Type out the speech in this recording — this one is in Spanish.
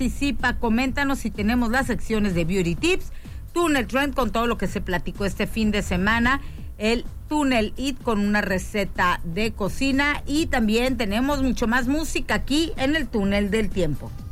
participa, coméntanos si tenemos las secciones de Beauty Tips, Túnel Trend con todo lo que se platicó este fin de semana, el Túnel It con una receta de cocina y también tenemos mucho más música aquí en el Túnel del Tiempo.